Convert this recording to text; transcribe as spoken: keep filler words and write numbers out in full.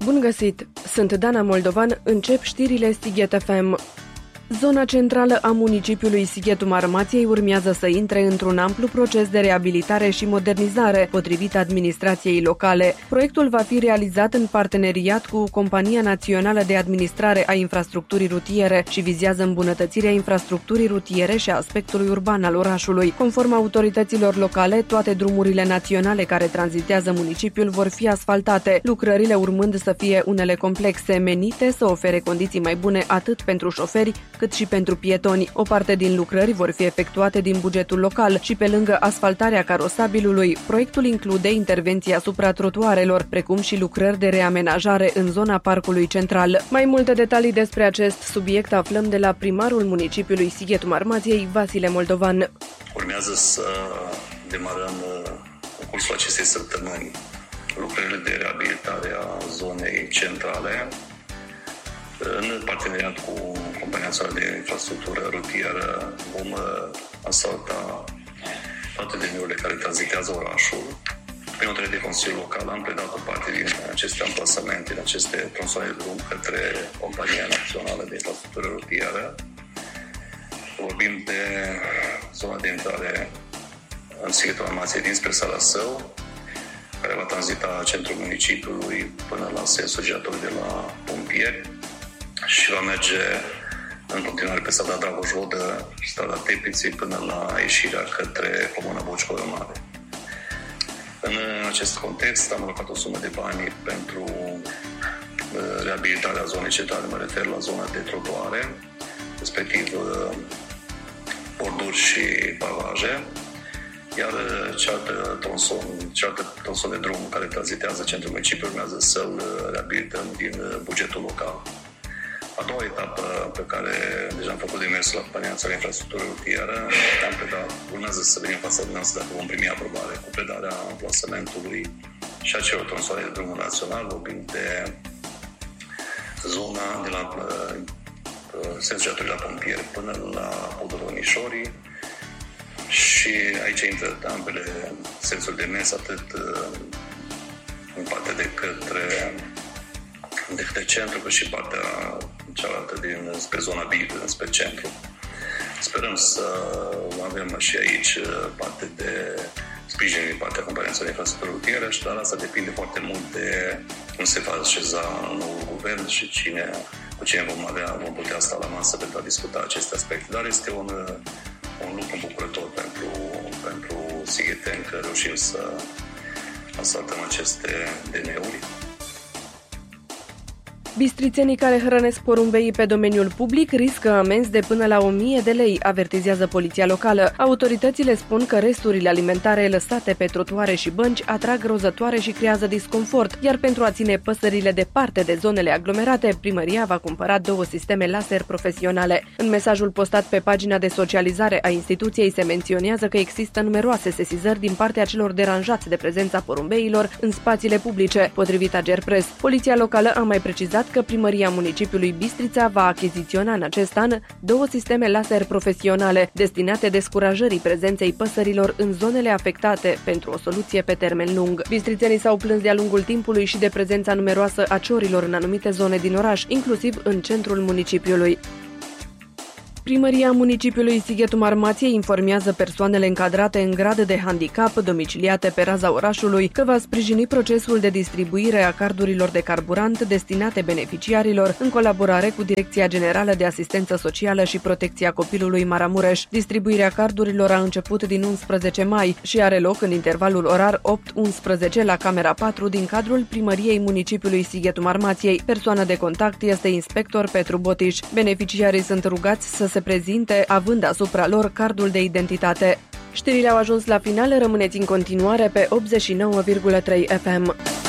Bun găsit! Sunt Dana Moldovan, încep știrile Sighet F M. Zona centrală a municipiului Sighetul Marmației urmează să intre într-un amplu proces de reabilitare și modernizare, potrivit administrației locale. Proiectul va fi realizat în parteneriat cu Compania Națională de Administrare a Infrastructurii Rutiere și vizează îmbunătățirea infrastructurii rutiere și a aspectului urban al orașului. Conform autorităților locale, toate drumurile naționale care tranzitează municipiul vor fi asfaltate, lucrările urmând să fie unele complexe, menite să ofere condiții mai bune atât pentru șoferi, cât și pentru pietoni. O parte din lucrări vor fi efectuate din bugetul local și pe lângă asfaltarea carosabilului, proiectul include intervenții asupra trotuarelor, precum și lucrări de reamenajare în zona parcului central. Mai multe detalii despre acest subiect aflăm de la primarul municipiului Sighetul Marmației, Vasile Moldovan. Urmează să demarăm în cursul acestei săptămâni lucrările de reabilitare a zonei centrale, în parteneriat cu Compania Națională de Infrastructură Rutieră. Vom asfalta toate drumurile care tranzitează orașul. Prin o de Consiliul Local am predat o parte din aceste amplasamente, din aceste tronsoane de drum către Compania Națională de Infrastructură Rutieră. Vorbim de zona de intrare în Sighetul Marmației dinspre Sala Său, care va tranzita centrul municipiului până la sensul giratoriu de la pompieri și va merge în continuare pe strada Dragoș Vodă, strada Tepiței, până la ieșirea către Comuna Bocicoră Mare. În acest context am alocat o sumă de bani pentru reabilitarea zonei centrale, mă refer la zona de trotuare, respectiv borduri și pavaje, iar cealaltă tronson, cealaltă tronson de drum care tranzitează centrul municipiului urmează să-l reabilităm din bugetul local. A doua etapă pe care deja am făcut demersul la Compania Națională de Infrastructură Rutieră, am predat, urmează să venim în fața dumneavoastră dacă vom primi aprobare cu predarea amplasamentului și a celor tronsoane de drumul național, vorbim de zona de la sensul giratoriu la pompieri până la podul Onișorii, și aici intră ambele sensuri de mers, atât în partea de către de către centru, cât și partea cealaltă din spre zona Biblie, spre centru. Sperăm să avem și aici parte de sprijin din partea Companiei Naționale de Infrastructură Rutieră, și dar asta depinde foarte mult de cum se va așeza noul guvern și cine, cu cine vom avea, vom putea sta la masă pentru a discuta aceste aspecte. Dar este un, un lucru bucurător pentru, pentru sigheteni că reușim să asfaltăm aceste D N-uri. Bistrițenii care hrănesc porumbeii pe domeniul public riscă amenzi de până la o mie de lei, avertizează poliția locală. Autoritățile spun că resturile alimentare lăsate pe trotuare și bănci atrag rozătoare și creează disconfort, iar pentru a ține păsările departe de zonele aglomerate, primăria va cumpăra două sisteme laser profesionale. În mesajul postat pe pagina de socializare a instituției se menționează că există numeroase sesizări din partea celor deranjați de prezența porumbeilor în spațiile publice, potrivit Agerpres. Poliția locală a mai precizat că primăria municipiului Bistrița va achiziționa în acest an două sisteme laser profesionale destinate descurajării prezenței păsărilor în zonele afectate pentru o soluție pe termen lung. Bistrițenii s-au plâns de-a lungul timpului și de prezența numeroasă a ciorilor în anumite zone din oraș, inclusiv în centrul municipiului. Primăria municipiului Sighetul Marmației informează persoanele încadrate în grad de handicap domiciliate pe raza orașului că va sprijini procesul de distribuire a cardurilor de carburant destinate beneficiarilor în colaborare cu Direcția Generală de Asistență Socială și Protecția Copilului Maramureș. Distribuirea cardurilor a început din unsprezece mai și are loc în intervalul orar opt unsprezece la Camera patru din cadrul Primăriei municipiului Sighetul Marmației. Persoana de contact este inspector Petru Botiș. Beneficiarii sunt rugați să se prezinte având asupra lor cardul de identitate. Știrile au ajuns la final, rămâneți în continuare pe optzeci și nouă virgulă trei F M.